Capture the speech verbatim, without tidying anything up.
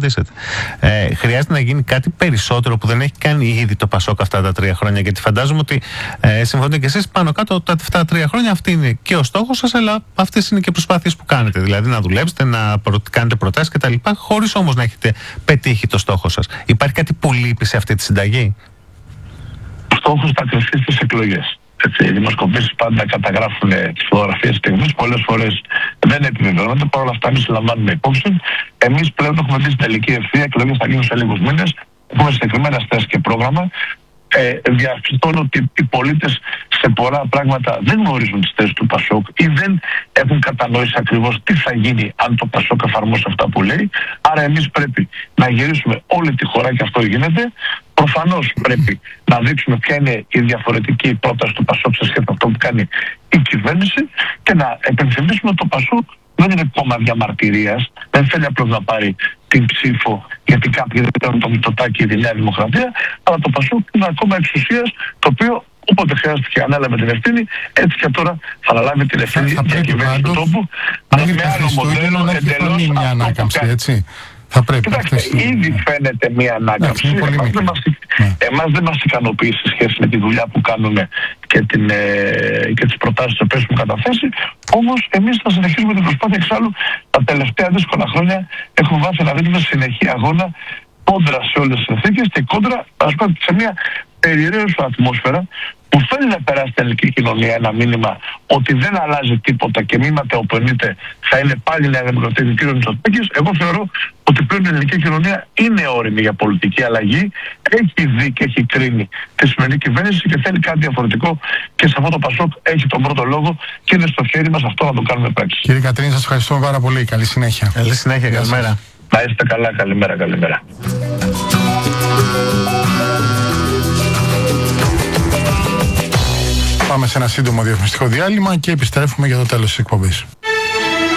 απαντήσετε. Ε, χρειάζεται να γίνει κάτι περισσότερο που δεν έχει κάνει ήδη το Πασόκ αυτά τα τρία χρόνια. Γιατί φαντάζομαι ότι ε, συμφωνείτε και εσείς πάνω κάτω ότι αυτά τα τρία χρόνια αυτή είναι και ο στόχος σας, αλλά αυτές είναι και προσπάθειες που κάνετε. Δηλαδή να δουλέψετε, να προ, κάνετε προτάσεις κτλ. Χωρίς όμως να έχετε πετύχει το στόχο σας. Υπάρχει κάτι που λείπει σε αυτή τη συνταγή? Ο στόχος θα κρυφτεί στις εκλογές. Έτσι, οι δημοσκοπήσεις πάντα καταγράφουν τις φωτογραφίες στιγμής, πολλές φορές δεν επιβεβαιώνονται. Παρ' όλα αυτά, εμείς λαμβάνουμε υπόψη. Εμείς πλέον έχουμε δει στην τελική ευθεία, εκλογές θα γίνουν σε λίγους μήνες. Έχουμε συγκεκριμένα στάση και πρόγραμμα. Ε, διαπιστώνω ότι οι πολίτες σε πολλά πράγματα δεν γνωρίζουν τις θέσεις του Πασόκ ή δεν έχουν κατανοήσει ακριβώς τι θα γίνει αν το Πασόκ εφαρμόσει αυτά που λέει. Άρα εμείς πρέπει να γυρίσουμε όλη τη χώρα και αυτό γίνεται. Προφανώς πρέπει να δείξουμε ποια είναι η διαφορετική πρόταση του Πασόκ σε σχέση με αυτό που κάνει η κυβέρνηση και να επενθυμίσουμε ότι το Πασόκ δεν είναι κόμμα διαμαρτυρίας, δεν θέλει απλώς να πάρει την ψήφο γιατί κάποιοι δεν παίρνουν το Μητσοτάκη ή τη Νέα Δημοκρατία, αλλά το Πασόκ είναι ακόμα εξουσίας, το οποίο όποτε χρειάστηκε ανέλαβε την ευθύνη, έτσι και τώρα θα αναλάβει την ευθύνη για την κυβέρνηση του τόπου, αλλά με άλλο μοντέλο εντελώς μια ανάκαμψη, έτσι. Θα πρέπει. Κοιτάξτε, ήδη φαίνεται μια ανάκαμψη. Ναι, Εμάς δεν μας, ναι. εμάς δεν μας ικανοποιεί σε σχέση με τη δουλειά που κάνουμε και, την, ε, και τις προτάσεις τις οποίες έχουμε καταθέσει. Όμως εμείς θα συνεχίσουμε την προσπάθεια. Εξάλλου, τα τελευταία δύσκολα χρόνια έχουμε βάθει να δίνουμε συνεχή αγώνα κόντρα σε όλες τις συνθήκες και κόντρα, ας πούμε, σε μια περιραίωση ατμόσφαιρα που θέλει να περάσει στην ελληνική κοινωνία ένα μήνυμα ότι δεν αλλάζει τίποτα και μη ματαιοπονείται, θα είναι πάλι Νέα Δημοκρατία του κ. Μητσοτάκης. Εγώ θεωρώ ότι πλέον η ελληνική κοινωνία είναι όριμη για πολιτική αλλαγή, έχει δει και έχει κρίνει τη σημερινή κυβέρνηση και θέλει κάτι διαφορετικό και σε αυτό το Πασόκ έχει τον πρώτο λόγο και είναι στο χέρι μας αυτό να το κάνουμε πράξη. Κύριε Κατρίνη, σας ευχαριστούμε πάρα πολύ. Καλή συνέχεια. Καλή συνέχεια, καλημέρα. Να είστε καλά, καλημέρα, καλημέρα. Πάμε σε ένα σύντομο διαφημιστικό διάλειμμα και επιστρέφουμε για το τέλος της εκπομπής.